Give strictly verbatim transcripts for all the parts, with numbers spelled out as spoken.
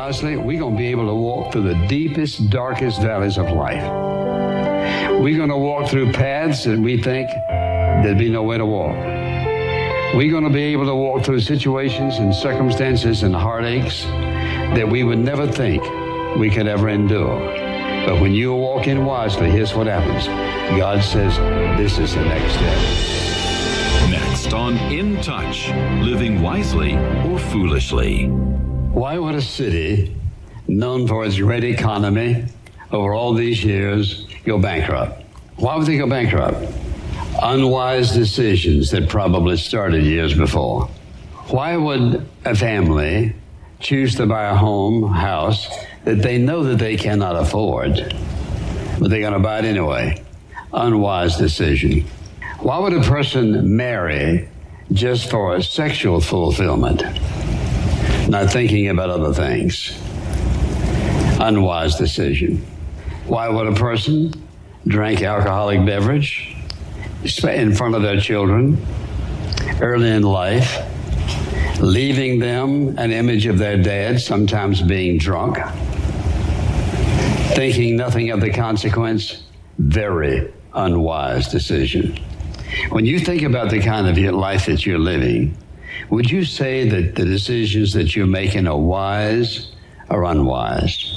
wisely, we're going to be able to walk through the deepest, darkest valleys of life. We're going to walk through paths that we think there'd be no way to walk. We're going to be able to walk through situations and circumstances and heartaches that we would never think we could ever endure. But when you're walking wisely, here's what happens. God says, this is the next step. Next on In Touch, living wisely or foolishly. Why would a city known for its great economy over all these years go bankrupt? Why would they go bankrupt? Unwise decisions that probably started years before. Why would a family choose to buy a home, house, that they know that they cannot afford, but they're going to buy it anyway? Unwise decision. Why would a person marry just for a sexual fulfillment, not thinking about other things? Unwise decision. Why would a person drink alcoholic beverage in front of their children early in life, leaving them an image of their dad, sometimes being drunk, thinking nothing of the consequence? Very unwise decision. When you think about the kind of your life that you're living, would you say that the decisions that you're making are wise or unwise?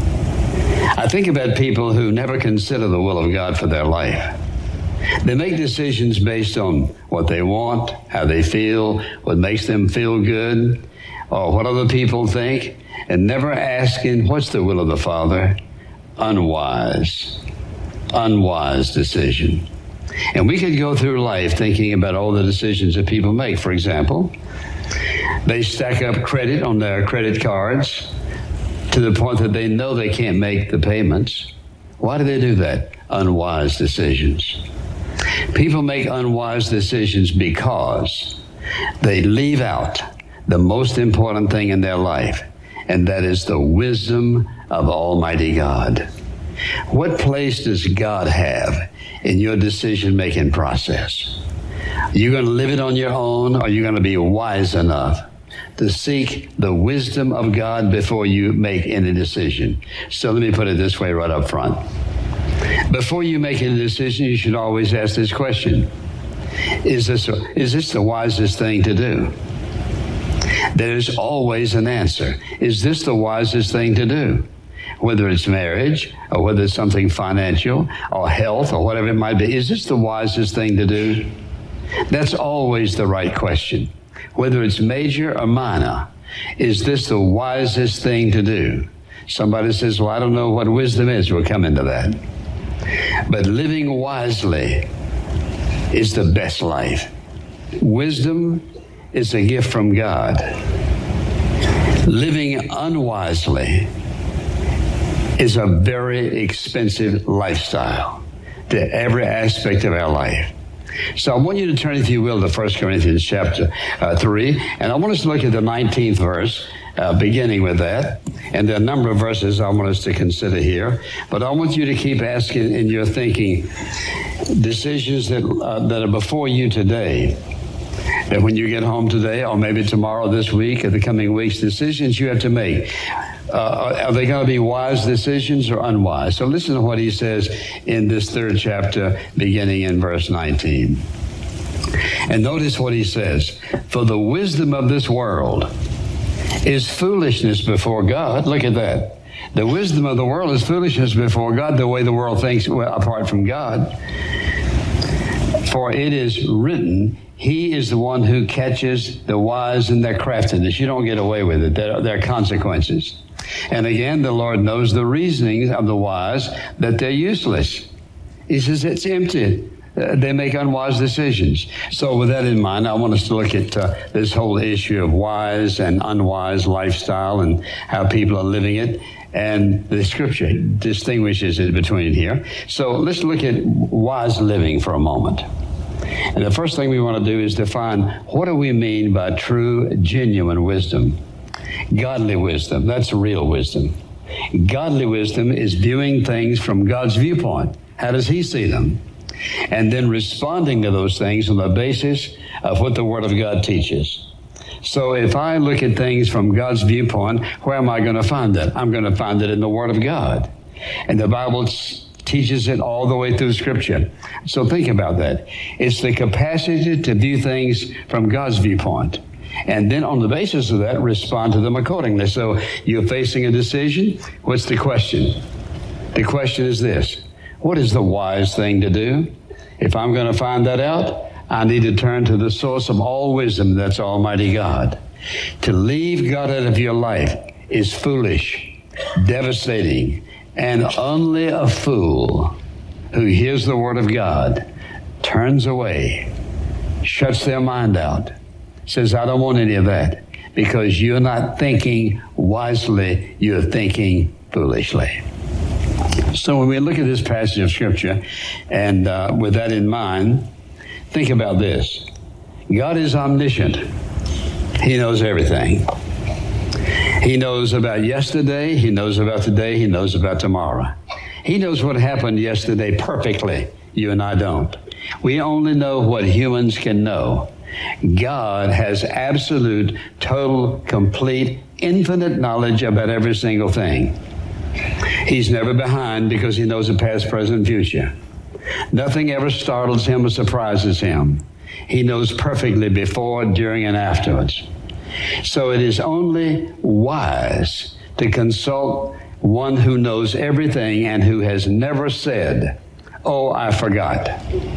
I think about people who never consider the will of God for their life. They make decisions based on what they want, how they feel, what makes them feel good, or what other people think, and never asking, what's the will of the Father? Unwise. Unwise decision. And we could go through life thinking about all the decisions that people make. For example, they stack up credit on their credit cards to the point that they know they can't make the payments. Why do they do that? Unwise decisions. People make unwise decisions because they leave out the most important thing in their life, and that is the wisdom of Almighty God. What place does God have in your decision-making process? Are you going to live it on your own, or are you going to be wise enough to seek the wisdom of God before you make any decision? So let me put it this way right up front. Before you make any decision, you should always ask this question. Is this, is this the wisest thing to do? There's always an answer. Is this the wisest thing to do? Whether it's marriage, or whether it's something financial, or health, or whatever it might be, is this the wisest thing to do? That's always the right question. Whether it's major or minor, is this the wisest thing to do? Somebody says, well, I don't know what wisdom is. We'll come into that. But living wisely is the best life. Wisdom is a gift from God. Living unwisely is a very expensive lifestyle to every aspect of our life. So I want you to turn, if you will, to First Corinthians chapter uh, three, and I want us to look at the nineteenth verse, uh, beginning with that. And there are a number of verses I want us to consider here, but I want you to keep asking in your thinking decisions that uh, that are before you today. That when you get home today, or maybe tomorrow, this week, or the coming weeks, decisions you have to make. Uh, are they going to be wise decisions or unwise? So listen to what he says in this third chapter, beginning in verse nineteen. And notice what he says. For the wisdom of this world is foolishness before God. Look at that. The wisdom of the world is foolishness before God, the way the world thinks well, apart from God. For it is written, he is the one who catches the wise in their craftiness. You don't get away with it. There, there are consequences. And again, the Lord knows the reasonings of the wise, that they're useless. He says it's empty. Uh, they make unwise decisions. So with that in mind, I want us to look at uh, this whole issue of wise and unwise lifestyle and how people are living it. And the scripture distinguishes it between here. So let's look at wise living for a moment. And the first thing we want to do is define what do we mean by true, genuine wisdom. Godly wisdom, that's real wisdom. Godly wisdom is viewing things from God's viewpoint. How does he see them? And then responding to those things on the basis of what the Word of God teaches. So if I look at things from God's viewpoint, where am I going to find that? I'm going to find it in the Word of God. And the Bible teaches it all the way through Scripture. So think about that. It's the capacity to view things from God's viewpoint. And then on the basis of that, respond to them accordingly. So you're facing a decision. What's the question? The question is this: what is the wise thing to do? If I'm going to find that out, I need to turn to the source of all wisdom, that's Almighty God. To leave God out of your life is foolish, devastating, and only a fool who hears the Word of God, turns away, shuts their mind out, says, I don't want any of that, because you're not thinking wisely, you're thinking foolishly. So when we look at this passage of Scripture, and uh, with that in mind, think about this. God is omniscient. He knows everything. He knows about yesterday, He knows about today, He knows about tomorrow. He knows what happened yesterday perfectly. You and I don't. We only know what humans can know. God has absolute, total, complete, infinite knowledge about every single thing. He's never behind because He knows the past, present, and future. Nothing ever startles Him or surprises Him. He knows perfectly before, during, and afterwards. So it is only wise to consult one who knows everything and who has never said, oh, I forgot.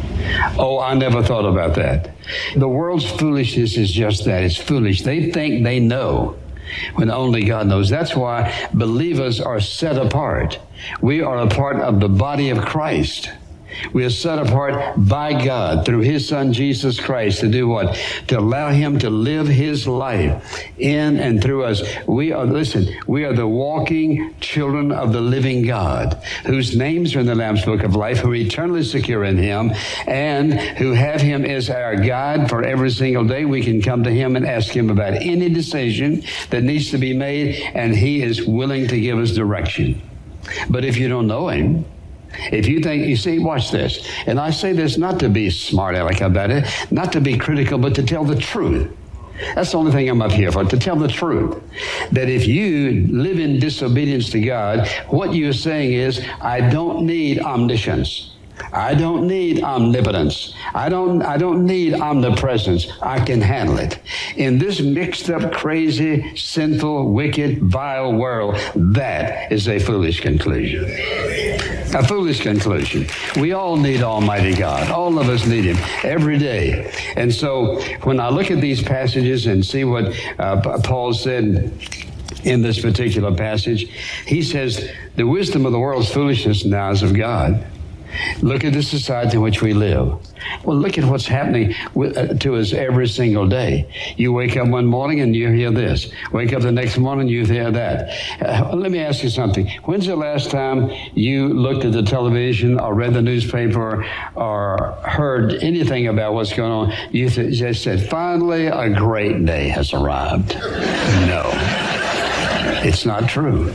Oh, I never thought about that. The world's foolishness is just that. It's foolish. They think they know when only God knows. That's why believers are set apart. We are a part of the body of Christ. We are set apart by God through His Son, Jesus Christ, to do what? To allow Him to live His life in and through us. We are, listen, we are the walking children of the living God, whose names are in the Lamb's Book of Life, who are eternally secure in Him, and who have Him as our guide for every single day. We can come to Him and ask Him about any decision that needs to be made, and He is willing to give us direction. But if you don't know Him, if you think, you see, watch this. And I say this not to be smart aleck about it, not to be critical, but to tell the truth. That's the only thing I'm up here for, to tell the truth. That if you live in disobedience to God, what you're saying is, I don't need omniscience. I don't need omnipotence. I don't, I don't need omnipresence. I can handle it. In this mixed up, crazy, sinful, wicked, vile world, that is a foolish conclusion. A foolish conclusion. We all need Almighty God. All of us need Him every day. And so when I look at these passages and see what uh, Paul said in this particular passage, he says, the wisdom of the world is foolishness in the eyes of God. Look at the society in which we live. Well, look at what's happening with, uh, to us every single day. You wake up one morning and you hear this. Wake up the next morning, you hear that. Uh, let me ask you something. When's the last time you looked at the television or read the newspaper or heard anything about what's going on? You th- just said, finally, a great day has arrived. No, it's not true.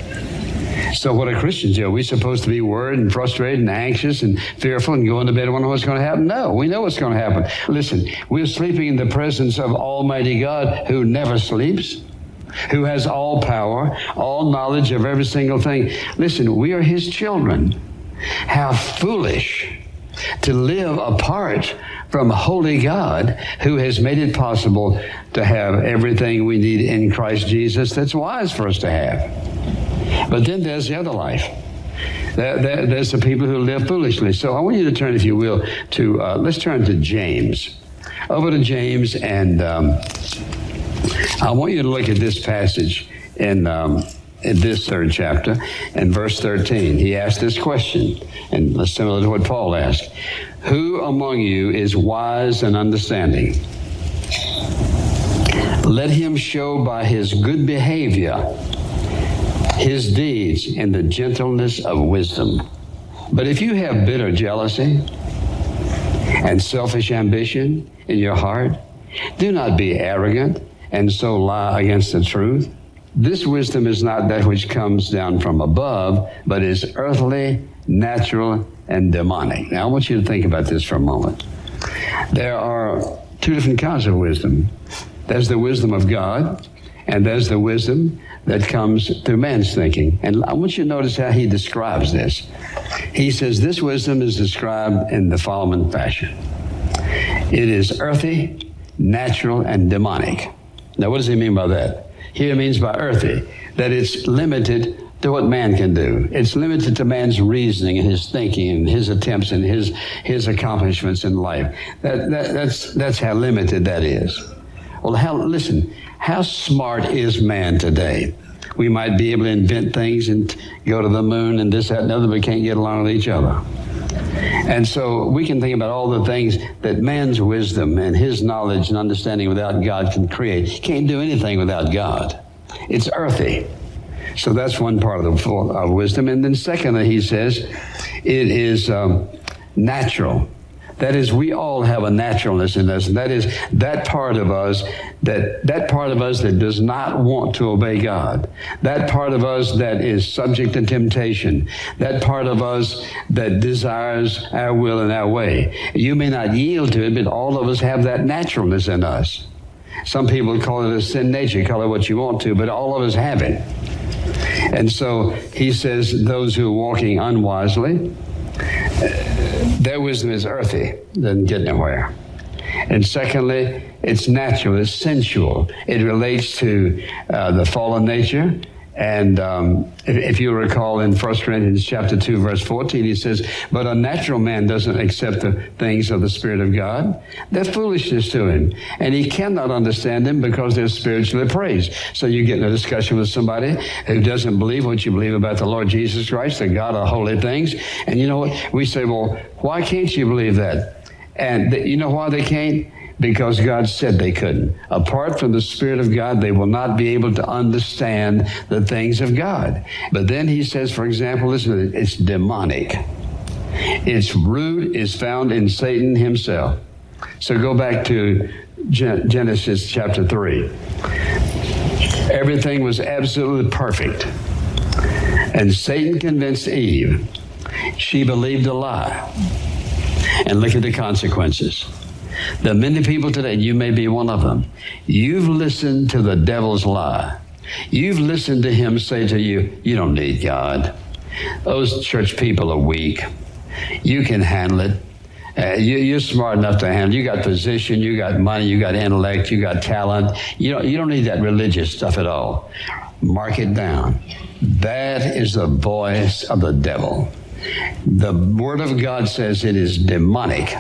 So what are Christians do? Are we supposed to be worried and frustrated and anxious and fearful and going to bed and wondering what's going to happen? No, we know what's going to happen. Listen, we're sleeping in the presence of Almighty God, who never sleeps, who has all power, all knowledge of every single thing. Listen, we are His children. How foolish to live apart from a holy God who has made it possible to have everything we need in Christ Jesus that's wise for us to have. But then there's the other life. There, there, there's the people who live foolishly. So I want you to turn, if you will, to, uh, let's turn to James. Over to James, and um, I want you to look at this passage in, um, in this third chapter, in verse thirteen. He asked this question, and it's similar to what Paul asked. Who among you is wise and understanding? Let him show by his good behavior his deeds in the gentleness of wisdom. But if you have bitter jealousy and selfish ambition in your heart, do not be arrogant and so lie against the truth. This wisdom is not that which comes down from above, but is earthly, natural, and demonic. Now I want you to think about this for a moment. There are two different kinds of wisdom. There's the wisdom of God, and there's the wisdom that comes through man's thinking. And I want you to notice how he describes this. He says this wisdom is described in the following fashion. It is earthy, natural, and demonic. Now, what does he mean by that? Here it means by earthy, that it's limited to what man can do. It's limited to man's reasoning and his thinking and his attempts and his his accomplishments in life. That, that that's that's how limited that is. Well, how listen, how smart is man today? We might be able to invent things and go to the moon and this, that, and the other, but we can't get along with each other. And so we can think about all the things that man's wisdom and his knowledge and understanding without God can create. Can't do anything without God. It's earthy. So that's one part of the of wisdom. And then secondly, he says, it is um, natural. That is, we all have a naturalness in us, and that is that part of us that that part of us that does not want to obey God, that part of us that is subject to temptation, that part of us that desires our will and our way. You may not yield to it, but all of us have that naturalness in us. Some people call it a sin nature, call it what you want to, but all of us have it. And so he says those who are walking unwisely, their wisdom is earthy, doesn't get nowhere. And secondly, it's natural, it's sensual. It relates to uh, the fallen nature. And um, if, if you recall in First Corinthians chapter two, verse fourteen, he says, but a natural man doesn't accept the things of the Spirit of God. They're foolishness to him. And he cannot understand them because they're spiritually appraised. So you get in a discussion with somebody who doesn't believe what you believe about the Lord Jesus Christ, the God of holy things. And you know what? We say, well, why can't you believe that? And th- you know why they can't? Because God said they couldn't. Apart from the Spirit of God, they will not be able to understand the things of God. But then he says, for example, listen, it's demonic. Its root is found in Satan himself. So go back to Genesis chapter three. Everything was absolutely perfect. And Satan convinced Eve. She believed a lie. And look at the consequences. There are many people today, you may be one of them. You've listened to the devil's lie. You've listened to him say to you, you don't need God. Those church people are weak. You can handle it. Uh, you, you're smart enough to handle it. You got position, you got money, you got intellect, you got talent. You don't, you don't need that religious stuff at all. Mark it down. That is the voice of the devil. The Word of God says it is demonic.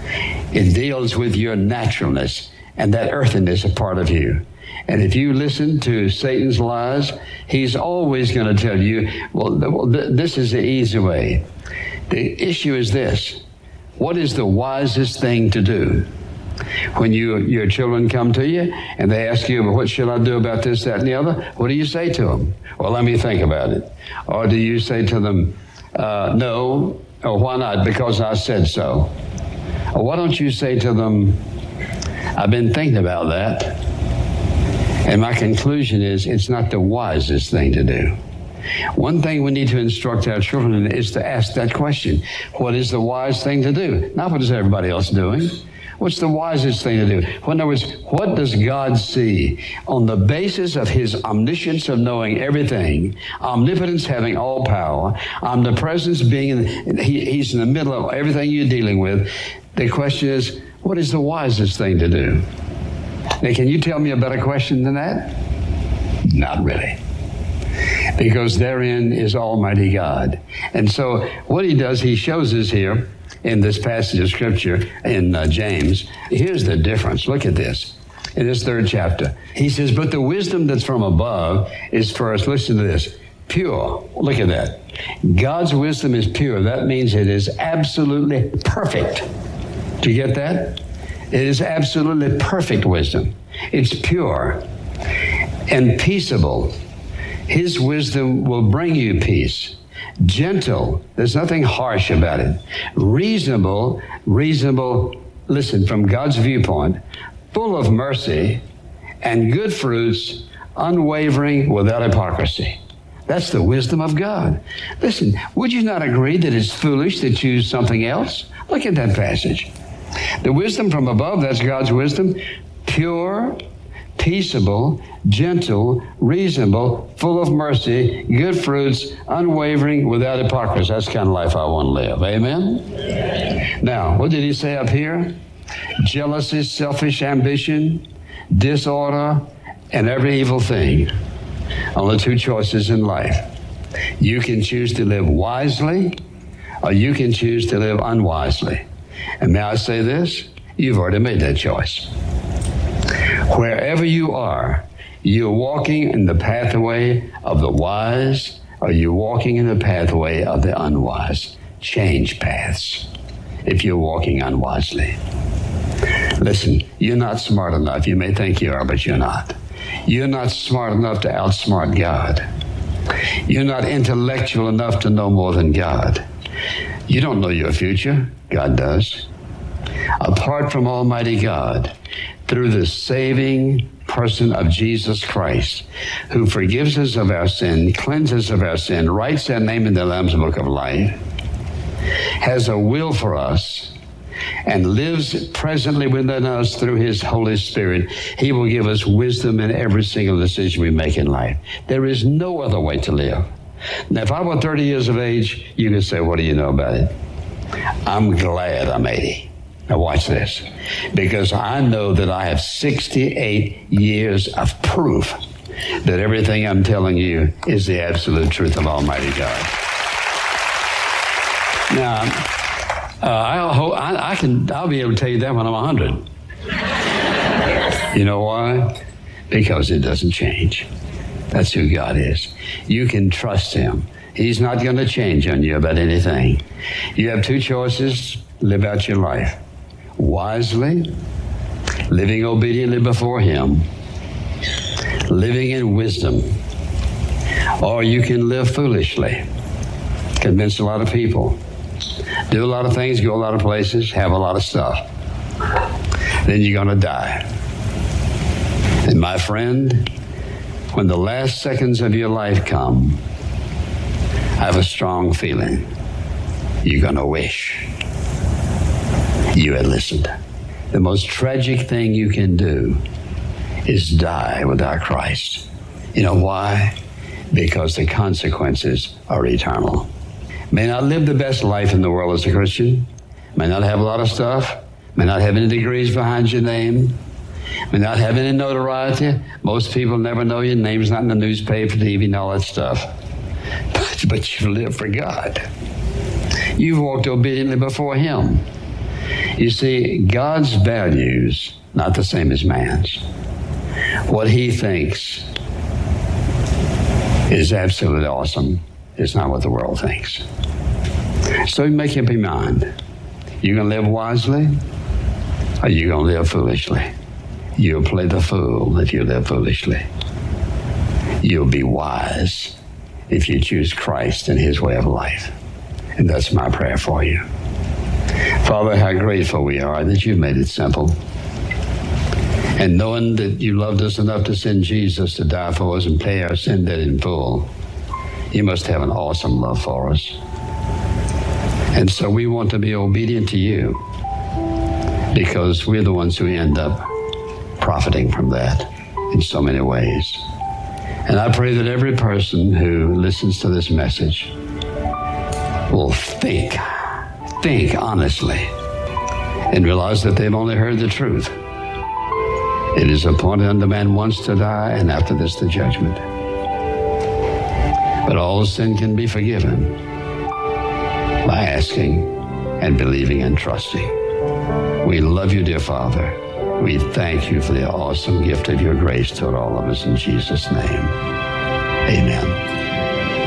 It deals with your naturalness and that earthiness a part of you. And if you listen to Satan's lies, he's always going to tell you, well, th- this is the easy way. The issue is this. What is the wisest thing to do? When you, your children come to you and they ask you, well, what should I do about this, that, and the other? What do you say to them? Well, let me think about it. Or do you say to them, uh, no, or why not? Because I said so. Or why don't you say to them, I've been thinking about that, and my conclusion is it's not the wisest thing to do. One thing we need to instruct our children in is to ask that question. What is the wise thing to do? Not what is everybody else doing. What's the wisest thing to do? In other words, what does God see on the basis of his omniscience of knowing everything, omnipotence having all power, omnipresence being, in, he, he's in the middle of everything you're dealing with. The question is, what is the wisest thing to do? Now, can you tell me a better question than that? Not really. Because therein is Almighty God. And so what he does, he shows us here in this passage of Scripture in uh, James. Here's the difference. Look at this. In this third chapter, he says, but the wisdom that's from above is first, listen to this, pure. Look at that. God's wisdom is pure. That means it is absolutely perfect. Do you get that? It is absolutely perfect wisdom. It's pure and peaceable. His wisdom will bring you peace. Gentle, there's nothing harsh about it. Reasonable, reasonable, listen, from God's viewpoint, full of mercy and good fruits, unwavering, without hypocrisy. That's the wisdom of God. Listen, would you not agree that it's foolish to choose something else? Look at that passage. The wisdom from above, that's God's wisdom, pure, peaceable, gentle, reasonable, full of mercy, good fruits, unwavering, without hypocrisy. That's the kind of life I want to live. Amen? Amen. Now, what did he say up here? Jealousy, selfish ambition, disorder, and every evil thing. Only two choices in life. You can choose to live wisely, or you can choose to live unwisely. And may I say this? You've already made that choice. Wherever you are, you're walking in the pathway of the wise, or you're walking in the pathway of the unwise. Change paths if you're walking unwisely. Listen, you're not smart enough. You may think you are, but you're not. You're not smart enough to outsmart God. You're not intellectual enough to know more than God. You don't know your future. God does. Apart from Almighty God, through the saving person of Jesus Christ, who forgives us of our sin, cleanses us of our sin, writes our name in the Lamb's Book of Life, has a will for us, and lives presently within us through his Holy Spirit, he will give us wisdom in every single decision we make in life. There is no other way to live. Now, if I were thirty years of age, you could say, what do you know about it? I'm glad I'm eighty. Now watch this. Because I know that I have sixty-eight years of proof that everything I'm telling you is the absolute truth of Almighty God. Now, Uh, I'll, I, I can, I'll be able to tell you that when I'm one hundred. You know why? Because it doesn't change. That's who God is. You can trust him. He's not going to change on you about anything. You have two choices. Live out your life wisely, living obediently before him, living in wisdom, or you can live foolishly, convince a lot of people, do a lot of things, go a lot of places, have a lot of stuff. Then you're going to die. And my friend, when the last seconds of your life come, I have a strong feeling you're going to wish you had listened. The most tragic thing you can do is die without Christ. You know why? Because the consequences are eternal. May not live the best life in the world as a Christian, may not have a lot of stuff, may not have any degrees behind your name, may not have any notoriety. Most people never know your name's not in the newspaper, T V, and all that stuff. But, but you live for God. You've walked obediently before him. You see, God's values, not the same as man's. What he thinks is absolutely awesome. It's not what the world thinks. So you make up your mind. You're going to live wisely, or you're going to live foolishly. You'll play the fool if you live foolishly. You'll be wise if you choose Christ and his way of life. And that's my prayer for you. Father, how grateful we are that you made it simple. And knowing that you loved us enough to send Jesus to die for us and pay our sin debt in full, you must have an awesome love for us. And so we want to be obedient to you because we're the ones who end up profiting from that in so many ways. And I pray that every person who listens to this message will think, think honestly, and realize that they've only heard the truth. It is appointed unto man once to die, and after this the judgment. But all sin can be forgiven by asking and believing and trusting. We love you, dear Father. We thank you for the awesome gift of your grace toward all of us in Jesus' name. Amen.